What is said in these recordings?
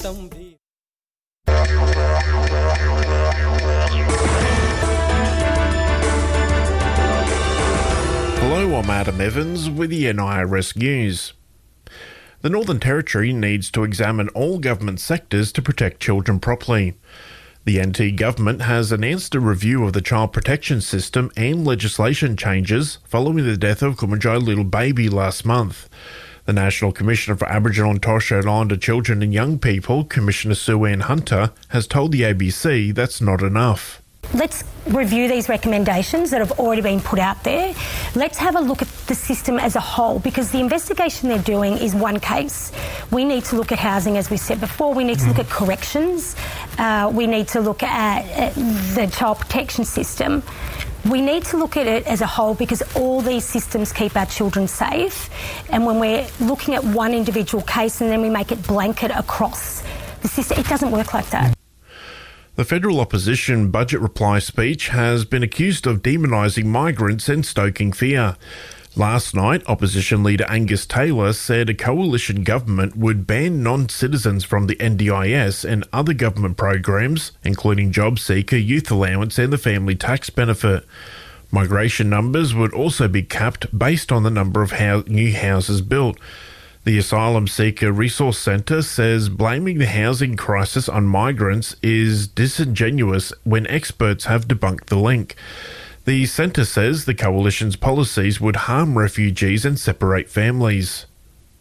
Hello, I'm Adam Evans with the NIRS News. The Northern Territory needs to examine all government sectors to protect children properly. The NT government has announced a review of the child protection system and legislation changes following the death of Kumanjai little baby last month. The National Commissioner for Aboriginal and Torres Strait Islander Children and Young People, Commissioner Sue Ann Hunter, has told the ABC that's not enough. Let's review these recommendations that have already been put out there. Let's have a look at the system as a whole, because the investigation they're doing is one case. We need to look at housing, as we said before. We need to look at corrections. We need to look at the child protection system. We need to look at it as a whole because all these systems keep our children safe. And when we're looking at one individual case and then we make it blanket across the system, it doesn't work like that. The federal opposition budget reply speech has been accused of demonising migrants and stoking fear. Last night, opposition leader Angus Taylor said a coalition government would ban non-citizens from the NDIS and other government programs, including JobSeeker, Youth Allowance and the Family Tax Benefit. Migration numbers would also be capped based on the number of new houses built. The Asylum Seeker Resource Centre says blaming the housing crisis on migrants is disingenuous when experts have debunked the link. The centre says the coalition's policies would harm refugees and separate families.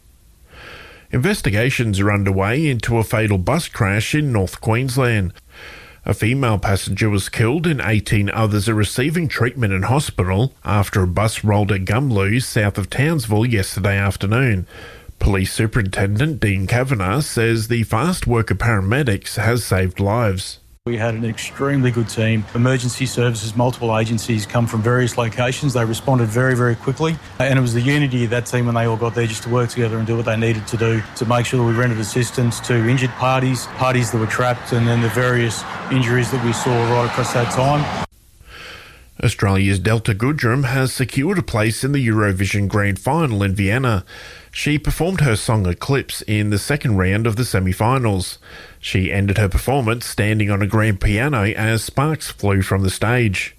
Investigations are underway into a fatal bus crash in North Queensland. A female passenger was killed and 18 others are receiving treatment in hospital after a bus rolled at Gumloo, south of Townsville, yesterday afternoon. Police Superintendent Dean Kavanagh says the fast worker paramedics has saved lives. We had an extremely good team. Emergency services, multiple agencies come from various locations. They responded very, very quickly. And it was the unity of that team when they all got there just to work together and do what they needed to do to make sure that we rendered assistance to injured parties that were trapped, and then the various injuries that we saw right across that time. Australia's Delta Goodrem has secured a place in the Eurovision Grand Final in Vienna. She performed her song Eclipse in the second round of the semi-finals. She ended her performance standing on a grand piano as sparks flew from the stage.